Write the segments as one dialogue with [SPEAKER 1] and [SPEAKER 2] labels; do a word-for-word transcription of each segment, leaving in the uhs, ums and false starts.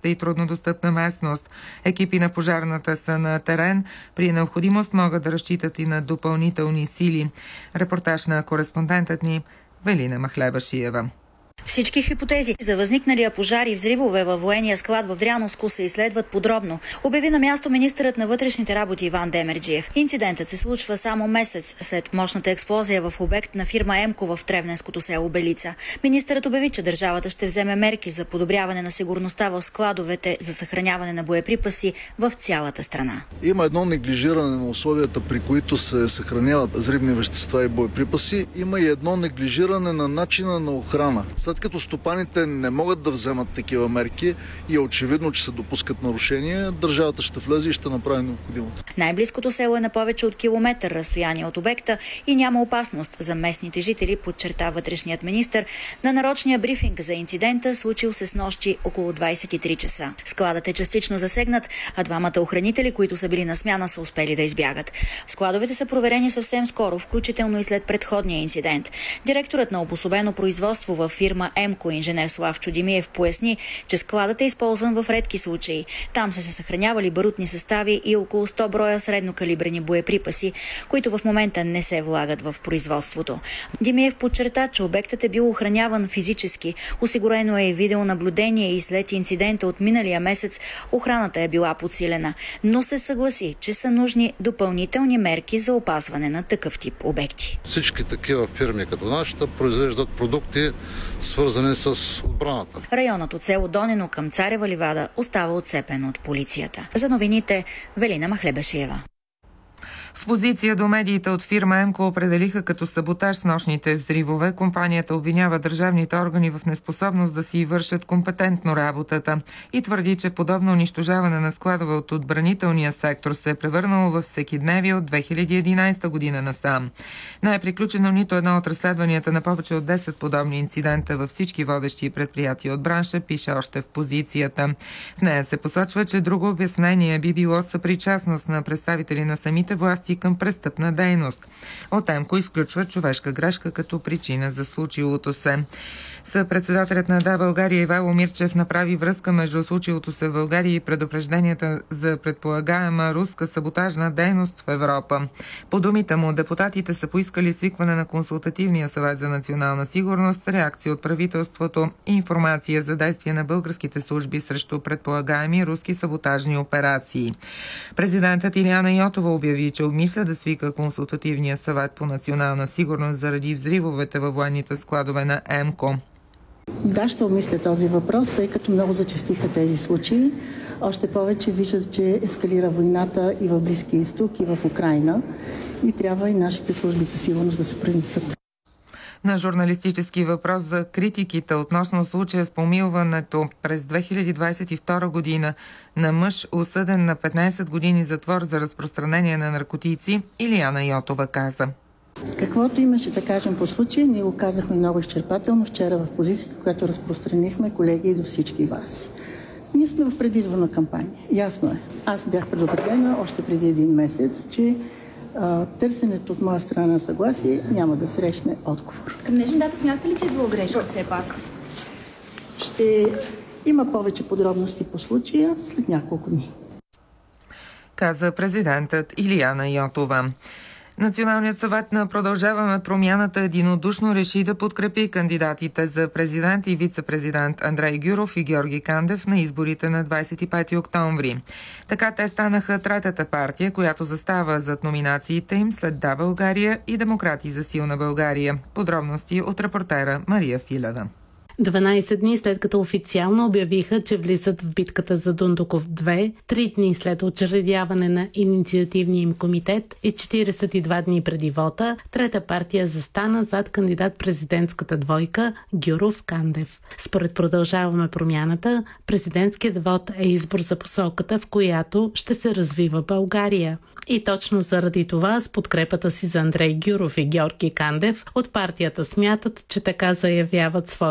[SPEAKER 1] закрита и труднодостъпна местност. Екипи на пожарната са на терен. При необходимост могат да разчитат и на допълнителни сили. Репортаж на кореспондентът ни Велина Махлебашиева.
[SPEAKER 2] Всички хипотези за възникналия пожар и взривове във военния склад в Дряновско се изследват подробно, обяви на място министърът на вътрешните работи Иван Демерджиев. Инцидентът се случва само месец след мощната експлозия в обект на фирма Емко в Тревненското село Белица. Министърът обяви, че държавата ще вземе мерки за подобряване на сигурността в складовете за съхраняване на боеприпаси в цялата страна.
[SPEAKER 3] Има едно неглижиране на условията, при които се съхраняват взривни вещества и боеприпаси. Има и едно неглижиране на начина на охрана. След като стопаните не могат да вземат такива мерки и е очевидно, че се допускат нарушения, държавата ще влезе и ще направи необходимото.
[SPEAKER 2] Най-близкото село е на повече от километър разстояние от обекта и няма опасност за местните жители, подчерта вътрешният министър на нарочния брифинг за инцидента, случил се снощи около двадесет и три часа. Складът е частично засегнат, а двамата охранители, които са били на смяна, са успели да избягат. Складовете са проверени съвсем скоро, включително и след предходния инцидент. Директорът на обособено производство във фирма Емко, инженер Славчо Димиев, поясни, че складът е използван в редки случаи. Там са се съхранявали барутни състави и около сто броя среднокалибрени боеприпаси, които в момента не се влагат в производството. Димиев подчерта, че обектът е бил охраняван физически, осигурено е и видеонаблюдение и след инцидента от миналия месец охраната е била подсилена, но се съгласи, че са нужни допълнителни мерки за опазване на такъв тип обекти.
[SPEAKER 4] Всички такива фирми като нашата произвеждат продукти, свързани с отбраната.
[SPEAKER 2] Районът от село Донено към Царева ливада остава отцепен от полицията. За новините Велина Махлебашиева.
[SPEAKER 1] В позиция до медиите от фирма Емко определиха като саботаж с нощните взривове. Компанията обвинява държавните органи в неспособност да си вършат компетентно работата и твърди, че подобно унищожаване на складове от отбранителния сектор се е превърнало в всекидневие от две хиляди и единадесета година насам. Не е приключено нито едно от разследванията на повече от десет подобни инцидента във всички водещи предприятия от бранша, пише още в позицията. В нея се посочва, че друго обяснение би било съпричастност на представители на самите власти към престъпна дейност. От Емко изключва човешка грешка като причина за случилото се. Съпредседателят на Да, България Ивайло Мирчев направи връзка между случилото се в България и предупрежденията за предполагаема руска саботажна дейност в Европа. По думите му, депутатите са поискали свикване на Консултативния съвет за национална сигурност, реакция от правителството и информация за действия на българските служби срещу предполагаеми руски саботажни операции. Президентът Илияна Йотова обяви, че обмисля да свика Консултативния съвет по национална сигурност заради взривовете във военните складове на Емко.
[SPEAKER 5] Да, ще обмисля този въпрос, тъй като много зачестиха тези случаи. Още повече виждат, че ескалира войната и в Близкия изток, и в Украйна. И трябва и нашите служби за сигурност да се произнесат.
[SPEAKER 1] На журналистически въпрос за критиките относно случая с помилването през две хиляди двадесет и втора година на мъж, осъден на петнадесет години затвор за разпространение на наркотици, Илияна Йотова каза:
[SPEAKER 5] Каквото имаше да кажем по случая, ние го казахме много изчерпателно вчера в позицията, която разпространихме, колеги, и до всички вас. Ние сме в предизборна кампания. Ясно е. Аз бях предупредена още преди един месец, че а, търсенето от моя страна съгласие няма да срещне отговор.
[SPEAKER 6] Към днешна дата смятате ли, че е било грешка все пак?
[SPEAKER 5] Ще има повече подробности по случая след няколко дни,
[SPEAKER 1] каза президентът Илияна Йотова. Националният съвет на Продължаваме промяната единодушно реши да подкрепи кандидатите за президент и вице-президент Андрей Гюров и Георги Кандев на изборите на двадесет и пети октомври. Така те станаха третата партия, която застава зад номинациите им след Да, България и Демократи за силна България. Подробности от репортера Мария Филева.
[SPEAKER 7] дванадесет дни след като официално обявиха, че влизат в битката за Дундуков две, три дни след учредяване на инициативния им комитет и четиридесет и два дни преди вота, трета партия застана зад кандидат-президентската двойка Гюров-Кандев. Според Продължаваме промяната, президентският вод е избор за посоката, в която ще се развива България. И точно заради това, с подкрепата си за Андрей Гюров и Георги Кандев, от партията смятат, че така заявяват своята готовност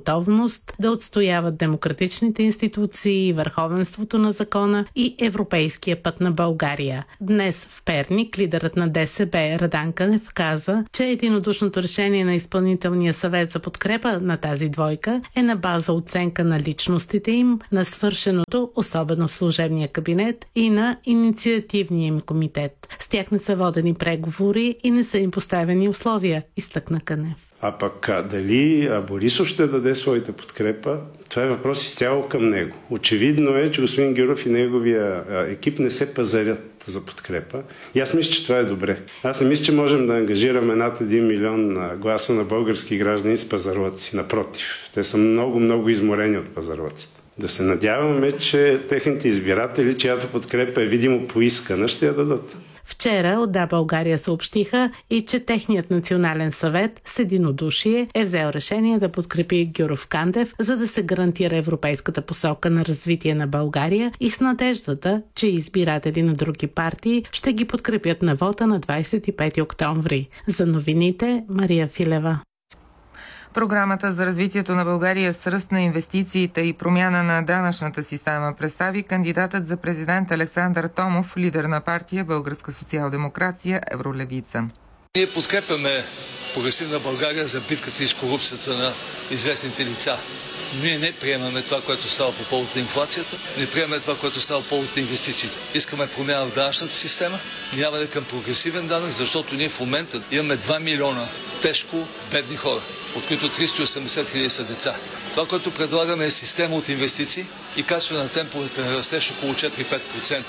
[SPEAKER 7] готовност да отстояват демократичните институции, върховенството на закона и европейския път на България. Днес в Перник лидерът на ДСБ Радан Кънев каза, че единодушното решение на изпълнителния съвет за подкрепа на тази двойка е на база оценка на личностите им, на свършеното, особено в служебния кабинет, и на инициативния им комитет. С тях не са водени преговори и не са им поставени условия, изтъкна Кънев.
[SPEAKER 8] А пък а, дали а, Борисов ще даде своята подкрепа, това е въпрос изцяло към него. Очевидно е, че господин Гюров и неговия а, екип не се пазарят за подкрепа. И аз мисля, че това е добре. Аз не мисля, че можем да ангажираме над един милион а, гласа на български граждани с пазарлъци. Напротив, те са много, много изморени от пазарлъците. Да се надяваме, че техните избиратели, чиято подкрепа е видимо поискана, ще я дадат.
[SPEAKER 7] Вчера от Да, България съобщиха и че техният национален съвет с единодушие е взел решение да подкрепи Гюров Кандев, за да се гарантира европейската посока на развитие на България и с надеждата, че избиратели на други партии ще ги подкрепят на вота на двадесет и пети октомври. За новините Мария Филева.
[SPEAKER 1] Програмата за развитието на България с ръст на инвестициите и промяна на данъчната система представи кандидатът за президент Александър Томов, лидер на партия Българска социал-демокрация Евролевица.
[SPEAKER 9] Ние подкрепяме прогресивна България за битката и с корупцията на известните лица. Ние не приемаме това, което става по повод на инфлацията, не приемаме това, което става по повод на инвестициите. Искаме промяна в данъчната система, минаване към прогресивен данък, защото ние в момента имаме два милиона тежко бедни хора, от които триста и осемдесет хиляди са деца. Това, което предлагаме, е система от инвестиции и качване на темповете на растеж около четири-пет процента.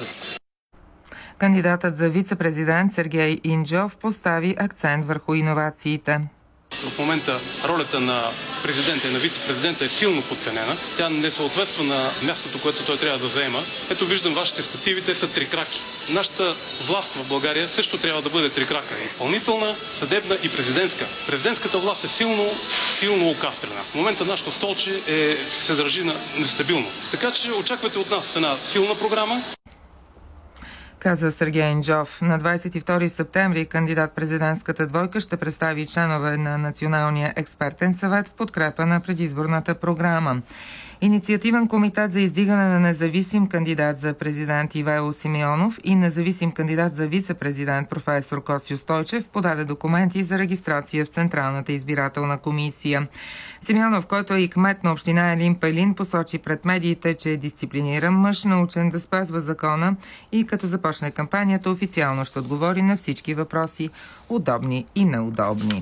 [SPEAKER 1] Кандидатът за вице-президент Сергей Инджов постави акцент върху иновациите.
[SPEAKER 10] В момента ролята на президента и на вице-президента е силно подценена. Тя не съответства на мястото, което той трябва да заема. Ето виждам вашите стативи, те са трикраки. Нашата власт в България също трябва да бъде трикрака. Изпълнителна, съдебна и президентска. Президентската власт е силно, силно окастрена. В момента нашето столче е, се държи на нестабилно. Така че очаквате от нас една силна програма.
[SPEAKER 1] Каза Сергей Инджов. На двадесет и втори септември кандидат-президентската двойка ще представи членове на Националния експертен съвет в подкрепа на предизборната програма. Инициативен комитет за издигане на независим кандидат за президент Ивайло Симеонов и независим кандидат за вице-президент професор Коцю Стойчев подаде документи за регистрация в Централната избирателна комисия. Симеонов, който е и кмет на община Елин Пелин, посочи пред медиите, че е дисциплиниран мъж, научен да спазва закона и като започне кампанията официално ще отговори на всички въпроси, удобни и неудобни.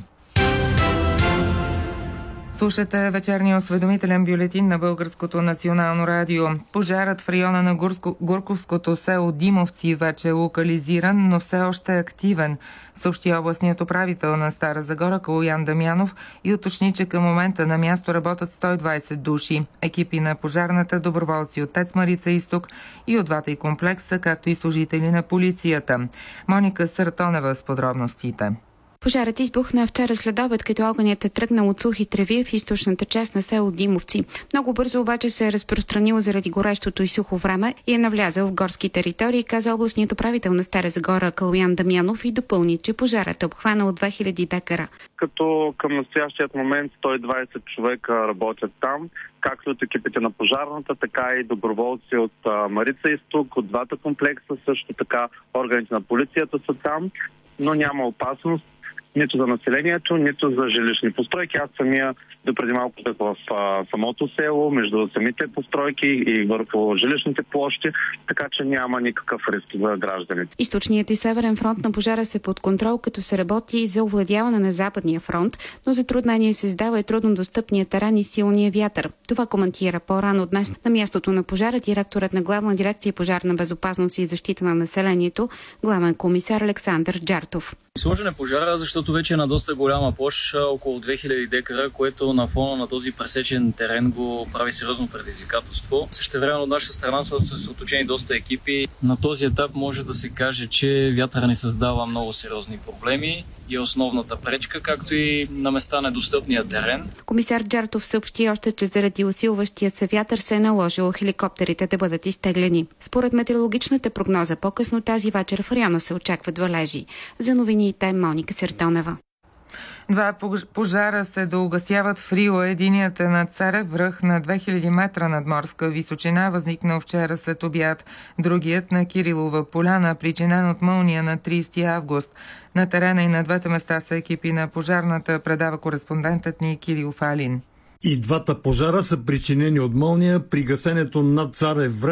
[SPEAKER 1] Слушате вечерния осведомителен бюлетин на Българското национално радио. Пожарът в района на Гурско, Гурковското село Димовци вече е локализиран, но все още е активен, съобщи областният управител на Стара Загора Калоян Дамянов и уточни, че към момента на място работят сто и двадесет души. Екипи на пожарната, доброволци от ТЕЦ Марица Изток и от двата и комплекса, както и служители на полицията. Моника Сартонева с подробностите.
[SPEAKER 11] Пожарът избухна вчера след обед, като огънят е тръгнал от сухи треви в източната част на село Димовци. Много бързо обаче се е разпространил заради горещото и сухо време и е навлязъл в горски територии, каза областният управител на Стара Загора Калоян Дамянов и допълни, че пожарът е обхванал две хиляди декара.
[SPEAKER 12] Като към настоящият момент сто и двадесет човека работят там, както от екипите на пожарната, така и доброволци от Марица Изток, от двата комплекса, също така органите на полицията са там, но няма опасност нито за населението, нито за жилищни постройки. Аз самия допреди малко в а, самото село, между самите постройки и върху жилищните площи, така че няма никакъв риск за гражданите.
[SPEAKER 11] Източният и северен фронт на пожара се под контрол, като се работи за овладяване на западния фронт, но затруднение се издава и трудно достъпния терен и силния вятър. Това коментира по-рано днес на мястото на пожара директорът на Главна дирекция пожарна безопасност и защита на населението, главен комисар Александър Джартов.
[SPEAKER 13] Сложен е пожара, защото вече е на доста голяма площ, около две хиляди декара, което на фона на този пресечен терен го прави сериозно предизвикателство. Същевременно от наша страна са съсредоточени доста екипи. На този етап може да се каже, че вятъра ни създава много сериозни проблеми и основната пречка, както и на места недостъпния терен.
[SPEAKER 11] Комисар Джартов съобщи още, че заради усилващия се вятър се е наложило хеликоптерите да бъдат изтеглени. Според метеорологичната прогноза, по-късно тази вечер в района се очакват валежи. За новините Моника Сертонева.
[SPEAKER 1] Два пожара се доугасяват в Рила. Единият е на Царев връх на две хиляди метра надморска височина, възникнал вчера след обяд. Другият на Кирилова поляна, причинен от мълния на тридесети август. На терена и на двете места са екипи на пожарната, предава кореспондентът ни Кирил Фалин.
[SPEAKER 14] И двата пожара са причинени от мълния при гасенето над Царев връх